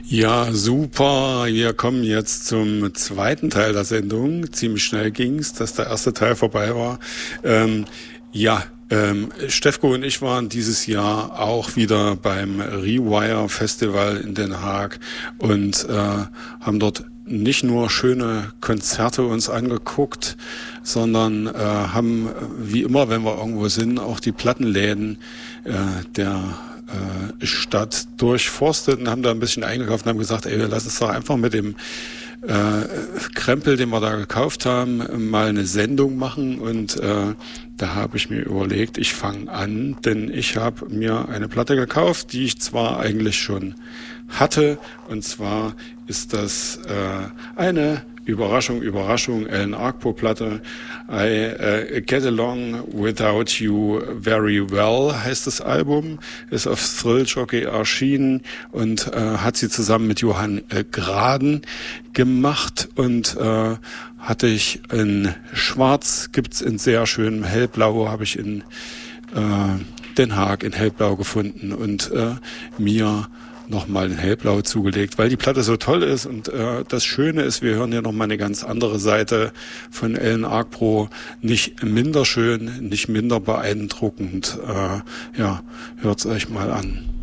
Ja, super. Wir kommen jetzt zum zweiten Teil der Sendung. Ziemlich schnell ging's, dass der erste Teil vorbei war. Ähm, ja, Steffko und ich waren dieses Jahr auch wieder beim Rewire Festival in Den Haag und haben dort nicht nur schöne Konzerte uns angeguckt, sondern haben, wie immer, wenn wir irgendwo sind, auch die Plattenläden der Stadt durchforstet und haben da ein bisschen eingekauft und haben gesagt, ey, lass uns doch einfach mit dem Krempel, den wir da gekauft haben, mal eine Sendung machen. Und da habe ich mir überlegt, ich fange an, denn ich habe mir eine Platte gekauft, die ich zwar eigentlich schon hatte, und zwar ist das eine Überraschung, Alan Arco-Platte. I Get Along Without You Very Well heißt das Album, ist auf Thrill Jockey erschienen und hat sie zusammen mit Johann Graden gemacht und hatte ich in Schwarz, gibt's in sehr schönem Hellblau, habe ich in Den Haag in Hellblau gefunden und mir nochmal in Hellblau zugelegt, weil die Platte so toll ist und das Schöne ist, wir hören hier nochmal eine ganz andere Seite von Alan Arco, nicht minder schön, nicht minder beeindruckend, ja, hört's euch mal an.